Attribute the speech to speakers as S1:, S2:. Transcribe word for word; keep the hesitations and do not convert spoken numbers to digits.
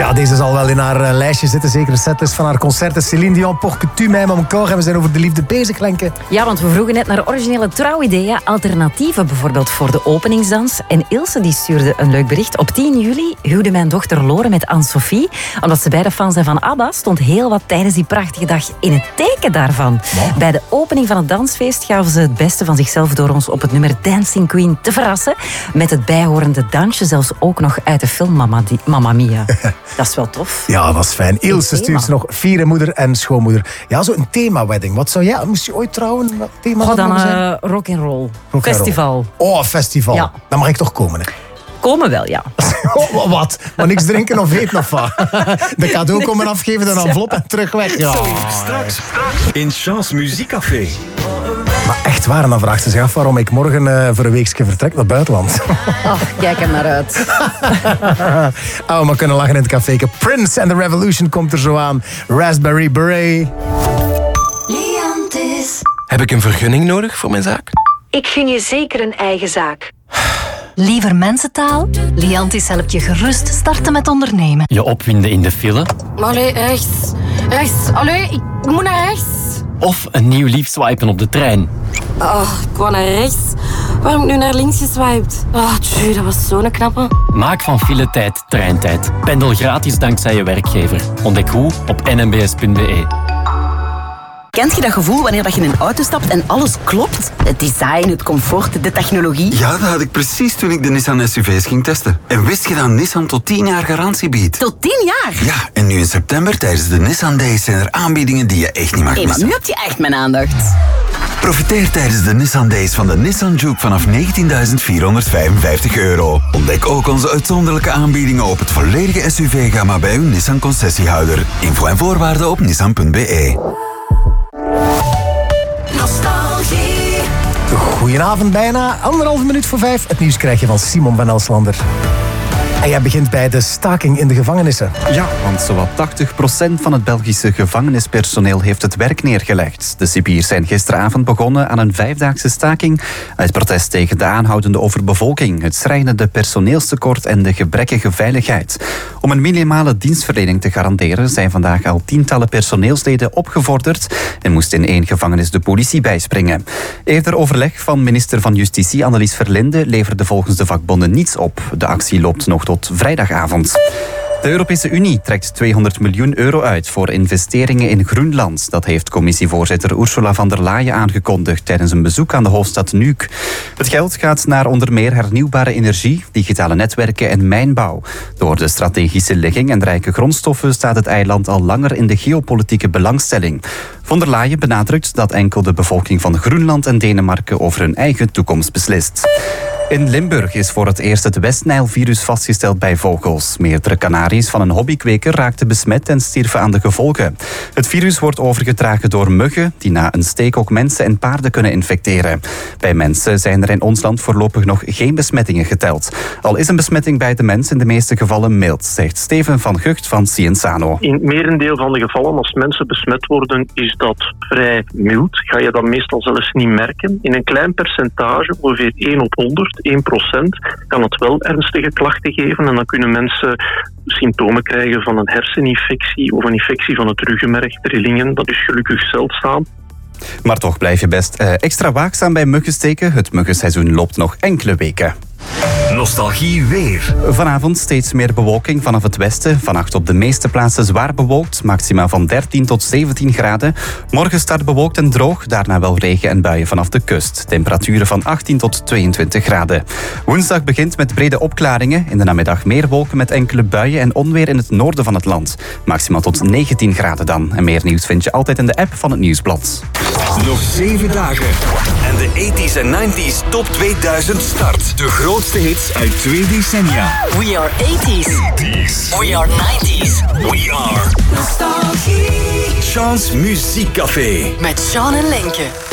S1: Ja, deze zal wel in haar uh, lijstje zitten. Zeker de setlist van haar concerten. Céline Dion, Pour que tu m'aimes encore. En we zijn over de liefde bezig, Lenke.
S2: Ja, want we vroegen net naar originele trouwideeën. Alternatieven bijvoorbeeld voor de openingsdans. En Ilse die stuurde een leuk bericht. Op tien juli huwde mijn dochter Lore met Anne-Sophie. Omdat ze beide fan zijn van ABBA, stond heel wat tijdens die prachtige dag in het teken daarvan. Wow. Bij de opening van het dansfeest gaven ze het beste van zichzelf door ons op het nummer Dancing Queen te verrassen. Met het bijhorende dansje zelfs ook nog uit de film Mamma, Di- Mamma Mia. Dat is wel tof.
S1: Ja, dat is fijn. Ilse stuurt ze nog vierde moeder en schoonmoeder. Ja, zo een thema-wedding. Wat zou jij... Moest je ooit trouwen? Wat thema
S2: Oh, dan
S1: uh,
S2: rock'n'roll. Festival.
S1: Oh, festival.
S2: Ja.
S1: Dan mag ik toch komen, hè?
S2: Komen wel, ja.
S1: Oh, wat? Maar niks drinken of eten of wat? De cadeau komen afgeven, dan envelop en terug weg. Ja.
S3: Straks in Chance Muziekcafé.
S1: Maar echt waar, en dan vraagt ze zich af waarom ik morgen uh, voor een weekje vertrek naar het buitenland.
S2: Oh, kijk er naar uit.
S1: Oh, maar kunnen lachen in het café. Prince and the Revolution komt er zo aan. Raspberry Beret.
S4: Liantis.
S3: Heb ik een vergunning nodig voor mijn zaak?
S5: Ik gun je zeker een eigen zaak.
S4: Liever mensentaal? Liantis helpt je gerust starten met ondernemen.
S6: Je opwinden in de file.
S7: Allee, rechts. Rechts. Allee, ik moet naar rechts.
S6: Of een nieuw lief swipen op de trein.
S7: Oh, ik wou naar rechts. Waarom heb ik nu naar links geswiped? Oh, tjie, dat was zo'n knappe.
S6: Maak van filetijd treintijd. Pendel gratis dankzij je werkgever. Ontdek hoe op n m b s punt b e.
S8: Kent je dat gevoel wanneer je in een auto stapt en alles klopt? Het design, het comfort, de technologie.
S9: Ja, dat had ik precies toen ik de Nissan S U V's ging testen. En wist je dat Nissan tot tien jaar garantie biedt?
S8: Tot tien jaar?
S9: Ja, en nu in september tijdens de Nissan Days zijn er aanbiedingen die je echt niet mag
S8: hey,
S9: missen.
S8: maar nu heb je echt mijn aandacht.
S9: Profiteer tijdens de Nissan Days van de Nissan Juke vanaf negentienduizend vierhonderdvijfenvijftig euro. Ontdek ook onze uitzonderlijke aanbiedingen op het volledige S U V-gamma bij uw Nissan concessiehouder. Info en voorwaarden op nissan punt b e.
S4: Nostalgie.
S1: Goedenavond, bijna anderhalve minuut voor vijf. Het nieuws krijg je van Simon van Elslander. En jij begint bij de staking in de gevangenissen.
S10: Ja, want zowat tachtig procent van het Belgische gevangenispersoneel heeft het werk neergelegd. De cipiers zijn gisteravond begonnen aan een vijfdaagse staking uit protest tegen de aanhoudende overbevolking, het schrijnende personeelstekort en de gebrekkige veiligheid. Om een minimale dienstverlening te garanderen zijn vandaag al tientallen personeelsleden opgevorderd en moest in één gevangenis de politie bijspringen. Eerder overleg van minister van Justitie Annelies Verlinde leverde volgens de vakbonden niets op. De actie loopt nog tot vrijdagavond. De Europese Unie trekt tweehonderd miljoen euro uit voor investeringen in Groenland. Dat heeft commissievoorzitter Ursula von der Leyen aangekondigd tijdens een bezoek aan de hoofdstad Nuuk. Het geld gaat naar onder meer hernieuwbare energie, digitale netwerken en mijnbouw. Door de strategische ligging en rijke grondstoffen staat het eiland al langer in de geopolitieke belangstelling. Von der Leyen benadrukt dat enkel de bevolking van Groenland en Denemarken over hun eigen toekomst beslist. In Limburg is voor het eerst het Westnijlvirus vastgesteld bij vogels. Meerdere kanaries van een hobbykweker raakten besmet en stierven aan de gevolgen. Het virus wordt overgedragen door muggen, die na een steek ook mensen en paarden kunnen infecteren. Bij mensen zijn er in ons land voorlopig nog geen besmettingen geteld. Al is een besmetting bij de mens in de meeste gevallen mild, zegt Steven van Gucht van Cienzano.
S11: In het merendeel van de gevallen, als mensen besmet worden, is dat vrij mild. Ga je dat meestal zelfs niet merken. In een klein percentage, ongeveer één op honderd, één procent, kan het wel ernstige klachten geven. En dan kunnen mensen symptomen krijgen van een herseninfectie of een infectie van het ruggenmerg, trillingen. Dat is gelukkig zeldzaam.
S10: Maar toch blijf je best uh, extra waakzaam bij muggensteken. Het muggenseizoen loopt nog enkele weken.
S3: Nostalgie weer.
S10: Vanavond steeds meer bewolking vanaf het westen. Vannacht op de meeste plaatsen zwaar bewolkt. Maxima van dertien tot zeventien graden. Morgen start bewolkt en droog. Daarna wel regen en buien vanaf de kust. Temperaturen van achttien tot tweeëntwintig graden. Woensdag begint met brede opklaringen. In de namiddag meer wolken met enkele buien en onweer in het noorden van het land. Maxima tot negentien graden dan. En meer nieuws vind je altijd in de app van het Nieuwsblad.
S3: Nog zeven dagen. En de tachtiger en negentiger top tweeduizend start. De grootste hits uit twee decennia.
S8: We are eighties.
S3: eighties.
S8: We are nineties.
S3: We are
S4: Nostalgie.
S3: Chance Muziekcafé.
S8: Met Sean en Lenke.